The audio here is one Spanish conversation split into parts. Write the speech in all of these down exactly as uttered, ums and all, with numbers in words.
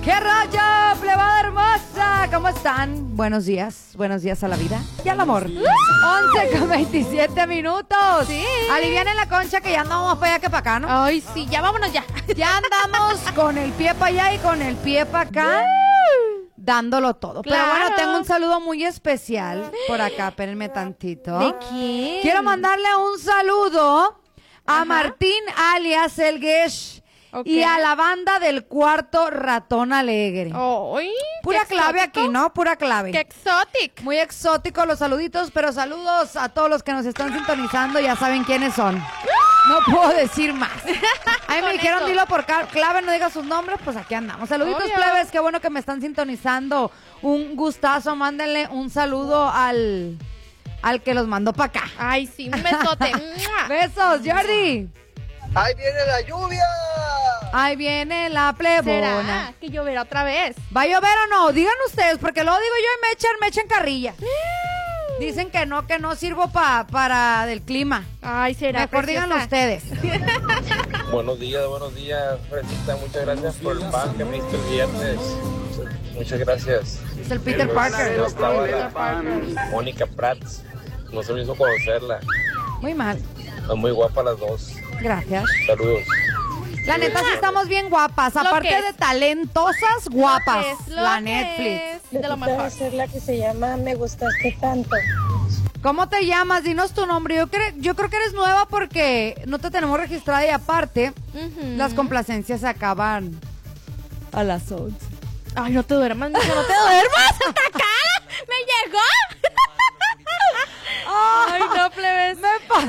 ¡Qué rollo, plebada hermosa! ¿Cómo están? Buenos días, buenos días a la vida y al amor. once con veintisiete minutos. Sí. Alivianen la concha que ya andamos más para allá que para acá, ¿no? Ay, sí, ya vámonos ya. Ya andamos con el pie para allá y con el pie para acá. Dándolo todo. Claro. Pero bueno, tengo un saludo muy especial por acá. Espérenme tantito. ¿De quién? Quiero mandarle un saludo a Ajá. Martín alias El Gesh. Ok. Y a la banda del cuarto Ratón Alegre. Ay, Pura qué clave exótico. aquí, ¿no? Pura clave. Qué exótico. Muy exótico los saluditos, pero saludos a todos los que nos están sintonizando. Ya saben quiénes son. No puedo decir más. A mí me Con dijeron, eso. dilo por ca- clave, no digas sus nombres, pues aquí andamos. Saluditos, Obvio. plebes, qué bueno que me están sintonizando. Un gustazo, mándenle un saludo al, al que los mandó para acá. Ay, sí, un besote. ¡Mua! Besos, Jordi. ¡Ahí viene la lluvia! Ahí viene la plebona. ¿Será que lloverá otra vez? ¿Va a llover o no? Digan ustedes, porque luego digo yo y me echan, me echan carrilla. Dicen que no, que no sirvo pa, para del clima. Ay, será. Mejor díganlo ustedes. Buenos días, buenos días, Fresita. Muchas gracias por el pan que me diste el viernes. Muchas gracias. Es el Peter Parker. No estaba la Mónica Prats. No se me hizo conocerla. Muy mal. Son muy guapas las dos. Gracias. Saludos. La neta sí estamos bien guapas. Lo Aparte que es. de talentosas, guapas. Lo que es, lo La que Netflix. es de lo Debe mejor. ser la que se llama Me Gustaste Tanto. ¿Cómo te llamas? Dinos tu nombre. Yo, cre- yo creo que eres nueva porque no te tenemos registrada y aparte Ujú. las complacencias se acaban a las once. Ay, no te duermas, mija, no te duermas. ¡Hasta acá! ¡Me llegó! Ay, no, plebes. Me pa-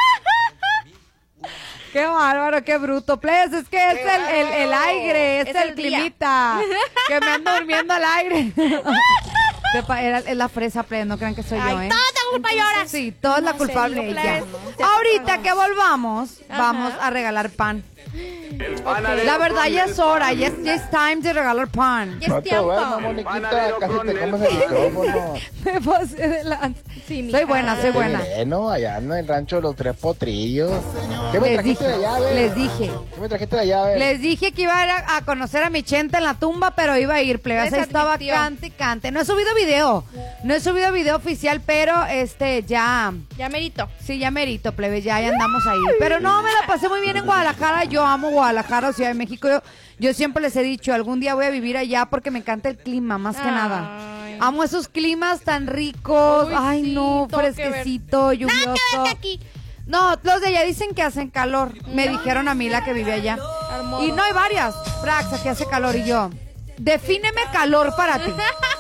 Qué bárbaro, qué bruto. Plebes, es que es el, el, el aire, es, Es el, el día. climita. Que me ando durmiendo al aire. Qué pa- Era, es la fresa, plebes, no crean que soy yo, Ay, ¿eh? toda la culpa llora. Sí, toda es la No, culpable serio, ella. plebes. Ahorita que volvamos, Ajá. vamos a regalar pan. La verdad ya es hora, ya es, ya es time de regalar pan. Ya es tiempo. Moniquita, casi te comes el micrófono. Me pasé de lanza. Sí, mija. Soy buena, soy buena. Bueno, allá en el rancho de los tres potrillos. ¿Qué me Les trajiste dije, de llave? les dije. ¿Qué me trajiste de llave? Les dije que iba a ir a, a conocer a mi chenta en la tumba, pero iba a ir, plebes. Les Ahí estaba advirtió. cante y cante. No he subido video, no he subido video oficial, pero este ya, Ya merito. sí, ya merito, plebes, ya, ya andamos ahí. Pero no, me la pasé muy bien en Guadalajara. Yo amo Guadalajara, Ciudad de México. Yo, yo siempre les he dicho, algún día voy a vivir allá porque me encanta el clima, más que Ay. nada. Amo esos climas tan ricos. Uy, Ay, sí, no, todo que ver. fresquecito, lluvioso. Nada que ver que aquí. No, los de allá dicen que hacen calor. Me dijeron a mí la que vive allá. Hermoso. Y no hay varias. Frax, aquí hace calor. Y yo, defíneme calor para ti.